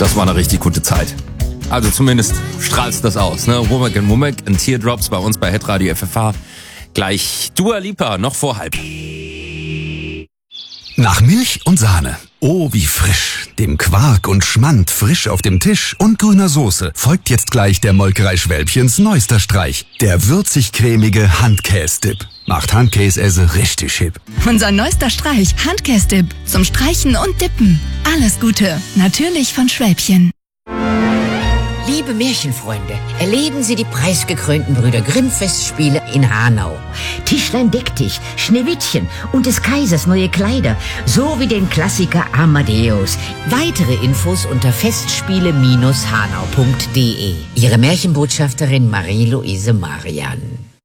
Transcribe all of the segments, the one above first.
Das war eine richtig gute Zeit. Also zumindest strahlst das aus, ne? Womack and Womack and Teardrops bei uns bei Hitradio FFH. Gleich Dua Lipa, noch vor halb. Nach Milch und Sahne. Oh, wie frisch. Dem Quark und Schmand frisch auf dem Tisch und grüner Soße folgt jetzt gleich der Molkerei Schwälbchens neuester Streich. Der würzig-cremige Handkäse-Dip. Macht Handkäse richtig hip. Unser neuester Streich, Handkäse-Dip. Zum Streichen und Dippen. Alles Gute. Natürlich von Schwälbchen. Liebe Märchenfreunde, erleben Sie die preisgekrönten Brüder Grimm-Festspiele in Hanau. Tischlein deck dich, Schneewittchen und des Kaisers neue Kleider, sowie den Klassiker Amadeus. Weitere Infos unter festspiele-hanau.de. Ihre Märchenbotschafterin Marie-Louise Marian.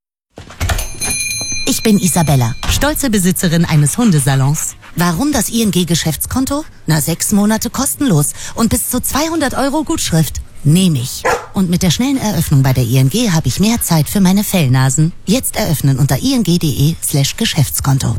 Ich bin Isabella, stolze Besitzerin eines Hundesalons. Warum das ING-Geschäftskonto? 6 Monate kostenlos und bis zu 200 € Gutschrift. Nehme ich. Und mit der schnellen Eröffnung bei der ING habe ich mehr Zeit für meine Fellnasen. Jetzt eröffnen unter ing.de/Geschäftskonto.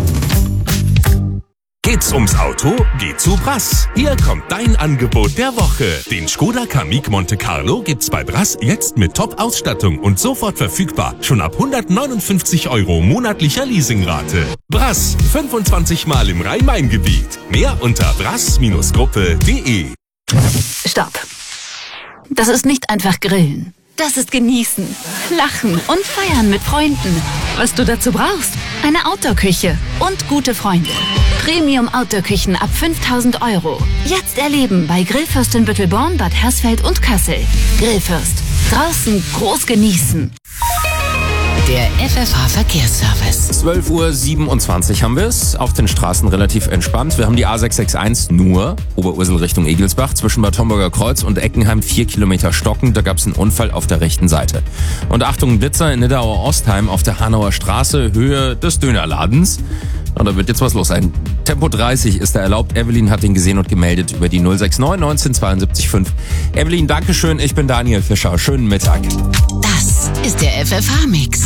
Geht's ums Auto? Geh zu Brass. Hier kommt dein Angebot der Woche. Den Skoda Kamiq Monte Carlo gibt's bei Brass jetzt mit Top-Ausstattung und sofort verfügbar. Schon ab 159 € monatlicher Leasingrate. Brass, 25 Mal im Rhein-Main-Gebiet. Mehr unter brass-gruppe.de. Stopp. Das ist nicht einfach Grillen. Das ist Genießen, Lachen und Feiern mit Freunden. Was du dazu brauchst? Eine Outdoor-Küche und gute Freunde. Premium-Outdoor-Küchen ab 5.000 €. Jetzt erleben bei Grillfürst in Büttelborn, Bad Hersfeld und Kassel. Grillfürst. Draußen groß genießen. Der FFH-Verkehrsservice. 12:27 Uhr haben wir es. Auf den Straßen relativ entspannt. Wir haben die A661 nur, Oberursel Richtung Egelsbach, zwischen Bad Homburger Kreuz und Eckenheim 4 Kilometer stocken. Da gab es einen Unfall auf der rechten Seite. Und Achtung, Blitzer in Nidauer Ostheim auf der Hanauer Straße, Höhe des Dönerladens. Und da wird jetzt was los sein. Tempo 30 ist da erlaubt. Evelyn hat ihn gesehen und gemeldet über die 069 1972 5. Evelyn, Dankeschön. Ich bin Daniel Fischer. Schönen Mittag. Das ist der FFH-Mix.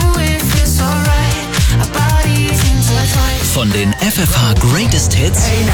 Von den FFH Greatest Hits